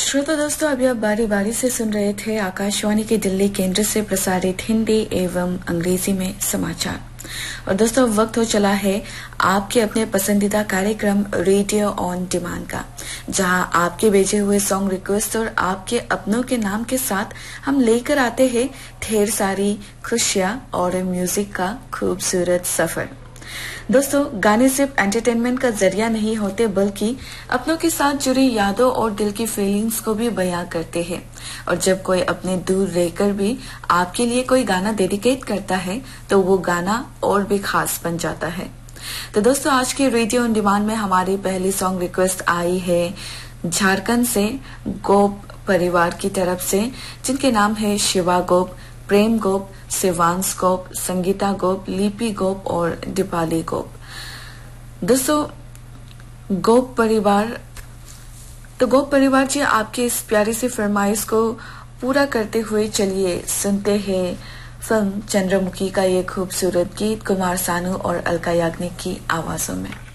श्रोता दोस्तों, अभी आप बारी बारी से सुन रहे थे आकाशवाणी के दिल्ली केंद्र से प्रसारित हिंदी एवं अंग्रेजी में समाचार। और दोस्तों, वक्त हो चला है आपके अपने पसंदीदा कार्यक्रम रेडियो ऑन डिमांड का, जहां आपके भेजे हुए सॉन्ग रिक्वेस्ट और आपके अपनों के नाम के साथ हम लेकर आते हैं ढेर सारी खुशियां और म्यूजिक का खूबसूरत सफर। दोस्तों, गाने सिर्फ एंटरटेनमेंट का जरिया नहीं होते, बल्कि अपनों के साथ जुड़ी यादों और दिल की फीलिंग्स को भी बयां करते हैं। और जब कोई अपने दूर रहकर भी आपके लिए कोई गाना डेडिकेट करता है, तो वो गाना और भी खास बन जाता है। तो दोस्तों, आज के रेडियो ऑन डिमांड में हमारी पहली सॉन्ग रिक्वेस्ट आई है झारखंड से गोप परिवार की तरफ से, जिनके नाम है शिवा गोप, प्रेम गोप, शिवांश गोप, संगीता गोप, लिपि गोप और दीपाली गोप। दोस्तों, गोप परिवार जी, आपके इस प्यारी सी फरमाइश को पूरा करते हुए चलिए सुनते हैं फिल्म चंद्रमुखी का ये खूबसूरत गीत कुमार सानू और अलका याग्निक की आवाजों में।